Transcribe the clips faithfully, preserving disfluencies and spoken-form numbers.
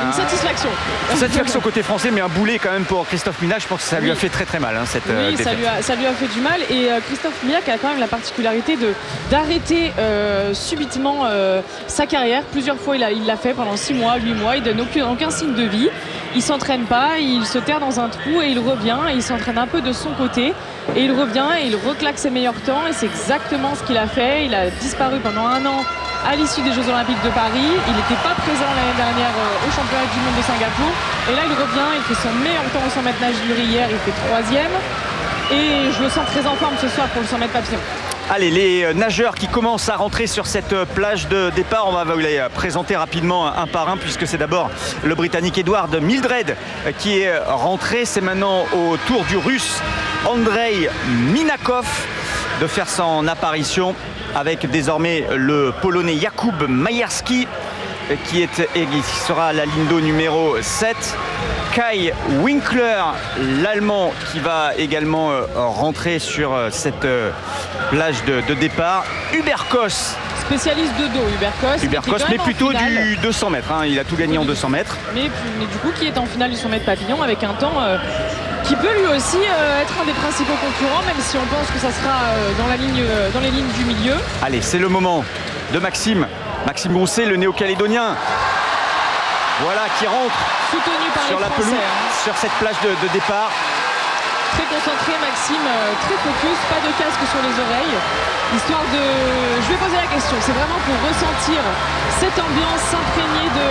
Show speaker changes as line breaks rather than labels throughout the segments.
une satisfaction.
Une satisfaction côté français, mais un boulet quand même pour Christophe Milak. Je pense que ça lui a fait très très mal, hein, cette
oui,
euh,
ça, lui a, ça lui a fait du mal. Et euh, Christophe Milak a quand même la particularité de, d'arrêter euh, subitement euh, sa carrière. Plusieurs fois, il, a, il l'a fait pendant six mois, huit mois. Il donne aucun, aucun signe de vie. Il s'entraîne pas, il se terre dans un trou et il revient. Et il s'entraîne un peu de son côté. Et il revient et il reclaque ses meilleurs temps. Et c'est exactement ce qu'il a fait. Il a disparu pendant un an à l'issue des Jeux Olympiques de Paris. Il n'était pas présent l'année dernière euh, au championnat du monde de Singapour. Et là, il revient, il fait son meilleur temps au cent mètres nage livre hier, il fait troisième. Et je le sens très en forme ce soir pour le cent mètres papillon.
Allez, les nageurs qui commencent à rentrer sur cette plage de départ, on va vous les présenter rapidement un par un, puisque c'est d'abord le Britannique Edward Mildred qui est rentré. C'est maintenant au tour du Russe Andrei Minakov de faire son apparition, avec désormais le Polonais Jakub Majerski qui, est, et qui sera à la ligne d'eau numéro sept. Kai Winkler, l'Allemand, qui va également rentrer sur cette plage de, de départ. Hubert Kos,
spécialiste de dos, Hubert Kos.
Hubert Kos, mais plutôt du deux cents mètres. Hein. Il a tout gagné en deux cents mètres.
Mais, mais du coup, qui est en finale du cent mètres papillon avec un temps euh, qui peut lui aussi euh, être un des principaux concurrents, même si on pense que ça sera euh, dans, la ligne, euh, dans les lignes du milieu.
Allez, c'est le moment de Maxime. Maxime Grousset, le néo-calédonien. Voilà, qui rentre
soutenu par
sur
les
la
Français,
pelouse,
hein.
sur cette plage de, de départ.
Très concentré, Maxime, euh, très focus, pas de casque sur les oreilles. Histoire de... Je vais poser la question, c'est vraiment pour ressentir cette ambiance, s'imprégner de...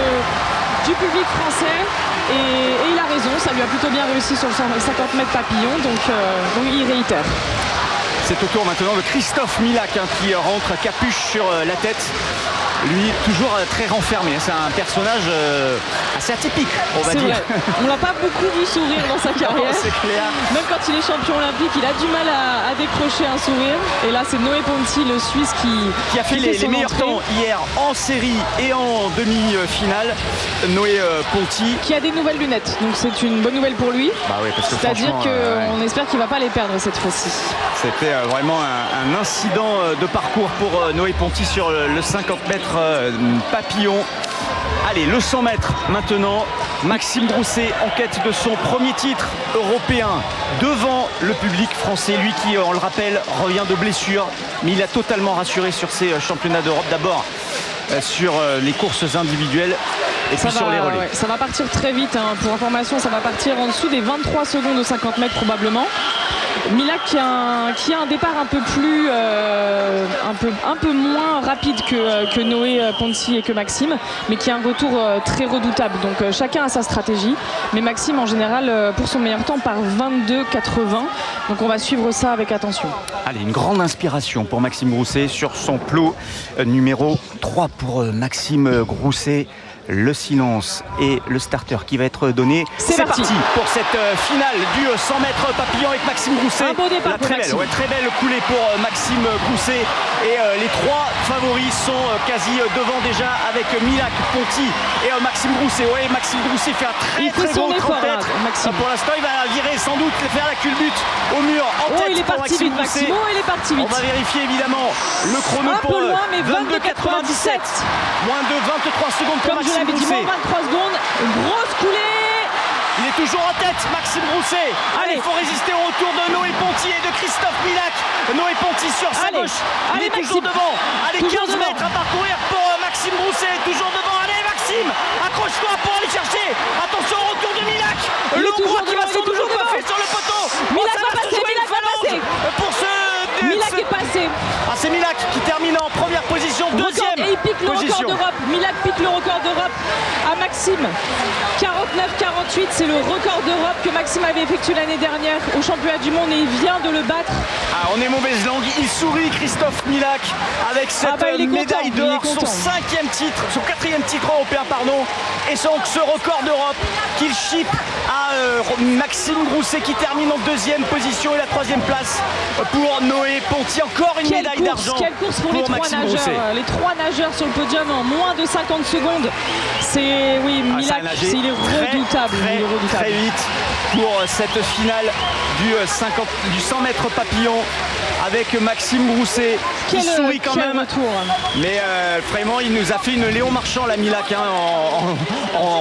du public français. Et... et il a raison, ça lui a plutôt bien réussi sur le cinquante mètres papillon, donc, euh, donc il réitère.
C'est au tour maintenant de Christophe Milak, hein, qui rentre capuche sur euh, la tête. Lui, toujours euh, très renfermé. C'est un personnage euh, assez atypique, on va
c'est
dire.
Vrai. On l'a pas beaucoup vu sourire dans sa carrière.
Non, c'est clair.
Même quand il est champion olympique, il a du mal à, à décrocher un sourire. Et là, c'est Noé Ponti, le Suisse, qui,
qui a fait,
qui
les,
fait
les meilleurs
entrée.
temps hier en série et en demi-finale. Noé euh, Ponti.
Qui a des nouvelles lunettes. Donc c'est une bonne nouvelle pour lui.
Bah oui, parce que
c'est-à-dire qu'on
euh, ouais.
espère qu'il ne va pas les perdre cette fois-ci.
C'était euh, vraiment un, un incident de parcours pour euh, Noé Ponti sur le, le cinquante mètres euh, papillon. Allez, le cent mètres maintenant. Maxime Grousset en quête de son premier titre européen devant le public français. Lui qui, on le rappelle, revient de blessure. Mais il a totalement rassuré sur ses championnats d'Europe. D'abord euh, sur euh, les courses individuelles et
ça
puis
va,
sur les relais.
Ouais, ça va partir très vite. Hein. Pour information, ça va partir en dessous des vingt-trois secondes au cinquante mètres probablement. Milak qui a, un, qui a un départ un peu plus euh, un, peu, un peu moins rapide que, que Noé Ponti et que Maxime, mais qui a un retour euh, très redoutable. Donc euh, chacun a sa stratégie, mais Maxime en général euh, pour son meilleur temps par vingt-deux quatre-vingts. Donc on va suivre ça avec attention.
Allez, une grande inspiration pour Maxime Grousset sur son plot euh, numéro trois pour euh, Maxime Grousset. Le silence et le starter qui va être donné.
C'est,
C'est
parti.
parti pour cette euh, finale du euh, cent mètres papillon avec Maxime Grousset.
Un beau départ
La
pour
très belle, ouais, très belle coulée pour euh, Maxime Grousset. Et euh, les trois favoris sont euh, quasi euh, devant déjà avec euh, Milak, Ponti et euh, Maxime Grousset. Ouais, Maxime Grousset fait un très
il
très
son
bon
effort,
trente mètres.
Maxime.
Pour l'instant, il va virer sans doute, faire la culbute au mur en
oh,
tête
il est
pour
parti
Maxime
vite,
Grousset.
Maxime. Oh, il est parti vite.
On va vérifier évidemment le chrono
un
pour
peu loin, mais
vingt-deux quatre-vingt-dix-sept. Moins de vingt-trois secondes pour
Comme
Maxime
je l'avais dit,
Grousset.
moins vingt-trois secondes. Grosse coulée.
Il est toujours en tête, Maxime Grousset. Allez, il faut résister au retour de Noé Ponti et de Christophe Milak. Noé Ponti sur sa
Allez.
gauche.
Allez,
il est
Maxime.
toujours devant. Allez,
toujours
quinze
devant.
mètres à parcourir pour Maxime Grousset. Toujours devant. Allez, Maxime, accroche-toi pour aller chercher. Attention au retour de Milak. Le Hongrois qui va sans doute coiffer sur le poteau.
Milak
oh,
va passer, Milak va passer.
Pour ce...
Milak est passé.
Ah, c'est Milak qui termine en première position, deuxième
record, et il pique le
position.
record d'Europe. Milak pique le record d'Europe à Maxime. quarante-neuf quarante-huit, c'est le record d'Europe que Maxime avait effectué l'année dernière au championnat du monde et il vient de le battre.
Ah, on est mauvaise langue, il sourit Christophe Milak avec cette
ah bah,
médaille
d'or,
son cinquième titre, son quatrième titre européen pardon, et donc ce record d'Europe qu'il chip à euh, Maxime Grousset qui termine en deuxième position et la troisième place pour Noé Ponti. Encore une
quelle
médaille
course,
d'argent.
Quelle course pour, pour les trois
Maxime
nageurs,
Grousset.
les trois nageurs sur le podium en moins de cinquante secondes. C'est oui,
ah,
Milak, il est redoutable,
très,
il est redoutable.
Très vite pour cette finale du, cinquante, du cent mètres papillon avec Maxime Grousset qui
quel,
sourit quand même.
Retour.
Mais euh, vraiment, il nous a fait une Léon Marchand, la Milak, hein, en, en, en